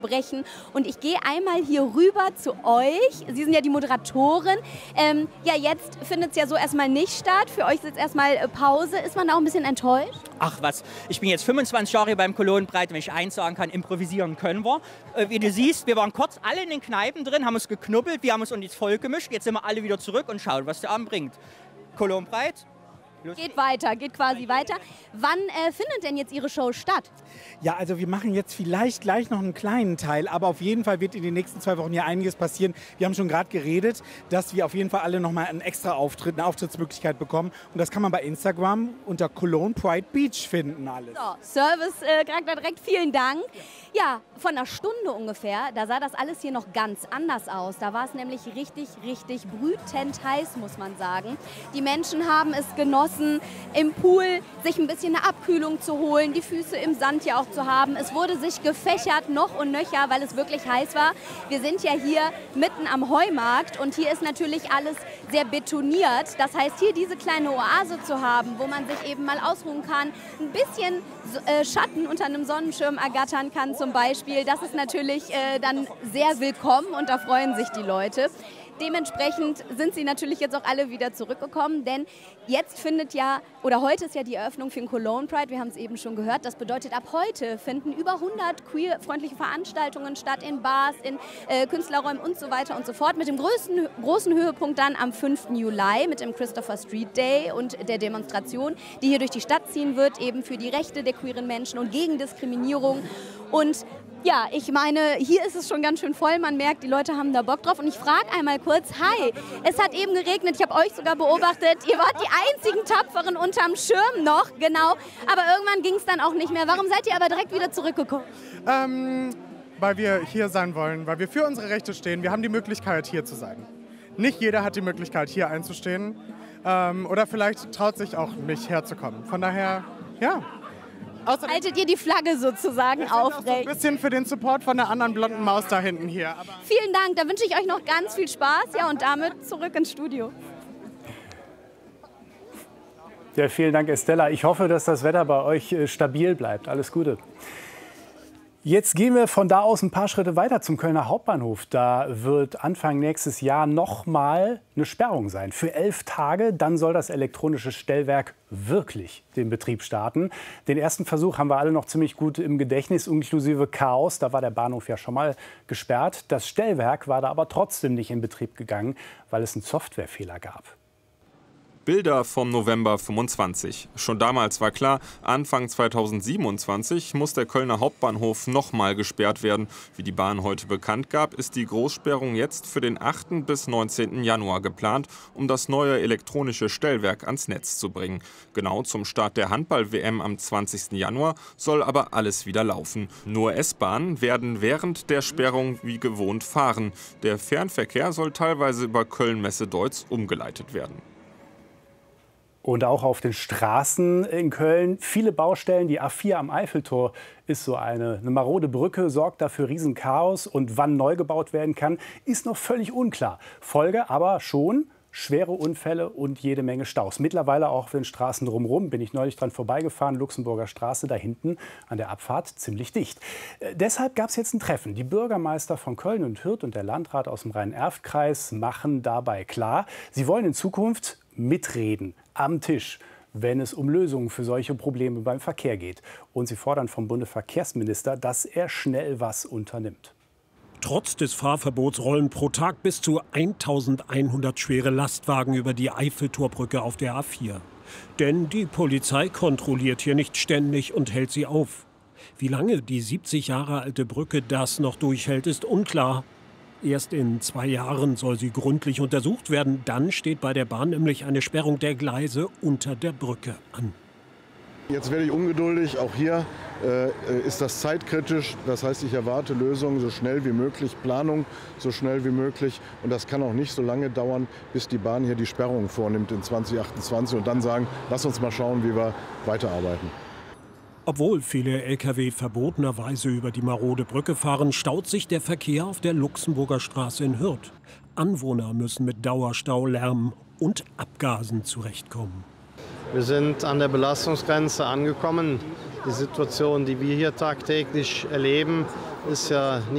brechen. Und ich gehe einmal hier rüber zu euch. Sie sind ja die Moderatorin. Ja, jetzt findet es ja so erstmal nicht statt. Für euch ist jetzt erstmal Pause. Ist man da auch ein bisschen enttäuscht? Ach was, ich bin jetzt 25 Jahre beim Kolonenbreit. Wenn ich eins sagen kann, improvisieren können wir. Wie du siehst, wir waren kurz alle in den Kneipen drin, haben uns geknubbelt, wir haben uns ins Volk gemischt. Jetzt sind wir alle wieder zurück und schauen, was der Abend bringt. Kolonenbreit. Geht weiter, geht quasi weiter. Wann findet denn jetzt Ihre Show statt? Ja, also wir machen jetzt vielleicht gleich noch einen kleinen Teil, aber auf jeden Fall wird in den nächsten 2 Wochen hier einiges passieren. Wir haben schon gerade geredet, dass wir auf jeden Fall alle nochmal einen extra Auftritt, eine Auftrittsmöglichkeit bekommen. Und das kann man bei Instagram unter Cologne Pride Beach finden alles. So, Service-Charakter direkt, vielen Dank. Ja, von einer Stunde ungefähr, da sah das alles hier noch ganz anders aus. Da war es nämlich richtig, richtig brütend heiß, muss man sagen. Die Menschen haben es genossen, im Pool sich ein bisschen eine Abkühlung zu holen, die Füße im Sand ja auch zu haben. Es wurde sich gefächert, noch und nöcher, weil es wirklich heiß war. Wir sind ja hier mitten am Heumarkt und hier ist natürlich alles sehr betoniert. Das heißt, hier diese kleine Oase zu haben, wo man sich eben mal ausruhen kann, ein bisschen Schatten unter einem Sonnenschirm ergattern kann zum Beispiel, das ist natürlich dann sehr willkommen und da freuen sich die Leute. Dementsprechend sind sie natürlich jetzt auch alle wieder zurückgekommen, denn jetzt findet ja, oder heute ist ja die Eröffnung für den Cologne Pride, wir haben es eben schon gehört. Das bedeutet, ab heute finden über 100 queer-freundliche Veranstaltungen statt in Bars, in Künstlerräumen und so weiter und so fort. Mit dem großen Höhepunkt dann am 5. Juli mit dem Christopher Street Day und der Demonstration, die hier durch die Stadt ziehen wird, eben für die Rechte der queeren Menschen und gegen Diskriminierung. Und ja, ich meine, hier ist es schon ganz schön voll. Man merkt, die Leute haben da Bock drauf. Und ich frage einmal kurz, hi, es hat eben geregnet. Ich habe euch sogar beobachtet. Ihr wart die einzigen Tapferen unterm Schirm noch, genau. Aber irgendwann ging es dann auch nicht mehr. Warum seid ihr aber direkt wieder zurückgekommen? Weil wir hier sein wollen, weil wir für unsere Rechte stehen. Wir haben die Möglichkeit, hier zu sein. Nicht jeder hat die Möglichkeit, hier einzustehen. Oder vielleicht traut sich auch nicht herzukommen. Von daher, ja. Haltet ihr die Flagge sozusagen aufrecht? So ein bisschen für den Support von der anderen blonden Maus da hinten hier. Aber vielen Dank, da wünsche ich euch noch ganz viel Spaß. Ja, und damit zurück ins Studio. Ja, vielen Dank, Estella. Ich hoffe, dass das Wetter bei euch stabil bleibt. Alles Gute. Jetzt gehen wir von da aus ein paar Schritte weiter zum Kölner Hauptbahnhof. Da wird Anfang nächstes Jahr noch mal eine Sperrung sein. Für 11 Tage, dann soll das elektronische Stellwerk wirklich den Betrieb starten. Den ersten Versuch haben wir alle noch ziemlich gut im Gedächtnis, inklusive Chaos. Da war der Bahnhof ja schon mal gesperrt. Das Stellwerk war da aber trotzdem nicht in Betrieb gegangen, weil es einen Softwarefehler gab. Bilder vom November 25. Schon damals war klar, Anfang 2027 muss der Kölner Hauptbahnhof nochmal gesperrt werden. Wie die Bahn heute bekannt gab, ist die Großsperrung jetzt für den 8. bis 19. Januar geplant, um das neue elektronische Stellwerk ans Netz zu bringen. Genau zum Start der Handball-WM am 20. Januar soll aber alles wieder laufen. Nur S-Bahnen werden während der Sperrung wie gewohnt fahren. Der Fernverkehr soll teilweise über Köln-Messe-Deutz umgeleitet werden. Und auch auf den Straßen in Köln viele Baustellen. Die A4 am Eiffeltor ist so eine marode Brücke, sorgt dafür Riesenchaos. Und wann neu gebaut werden kann, ist noch völlig unklar. Folge aber schon schwere Unfälle und jede Menge Staus. Mittlerweile auch auf den Straßen drumherum. Bin ich neulich dran vorbeigefahren, Luxemburger Straße, da hinten an der Abfahrt ziemlich dicht. Deshalb gab es jetzt ein Treffen. Die Bürgermeister von Köln und Hürth und der Landrat aus dem Rhein-Erft-Kreis machen dabei klar, sie wollen in Zukunft mitreden am Tisch, wenn es um Lösungen für solche Probleme beim Verkehr geht. Und sie fordern vom Bundesverkehrsminister, dass er schnell was unternimmt. Trotz des Fahrverbots rollen pro Tag bis zu 1100 schwere Lastwagen über die Eiffeltorbrücke auf der A4. Denn die Polizei kontrolliert hier nicht ständig und hält sie auf. Wie lange die 70 Jahre alte Brücke das noch durchhält, ist unklar. Erst in 2 Jahren soll sie gründlich untersucht werden. Dann steht bei der Bahn nämlich eine Sperrung der Gleise unter der Brücke an. Jetzt werde ich ungeduldig. Auch hier ist das zeitkritisch. Das heißt, ich erwarte Lösungen so schnell wie möglich, Planung so schnell wie möglich. Und das kann auch nicht so lange dauern, bis die Bahn hier die Sperrung vornimmt in 2028 und dann sagen, lass uns mal schauen, wie wir weiterarbeiten. Obwohl viele Lkw verbotenerweise über die marode Brücke fahren, staut sich der Verkehr auf der Luxemburger Straße in Hürth. Anwohner müssen mit Dauerstau, Lärm und Abgasen zurechtkommen. Wir sind an der Belastungsgrenze angekommen. Die Situation, die wir hier tagtäglich erleben, ist ja nicht